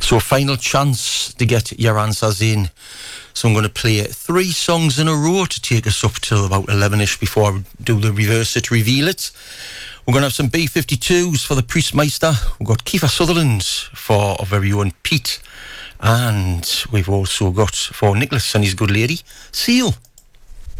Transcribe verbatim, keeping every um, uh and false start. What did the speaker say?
So final chance to get your answers in. So I'm going to play three songs in a row to take us up till about eleven-ish before I do the reverse it, reveal it. We're going to have some B fifty-twos for the Priestmeister. We've got Kiefer Sutherland for our very own Pete. And we've also got, for Nicholas and his good lady, Seal.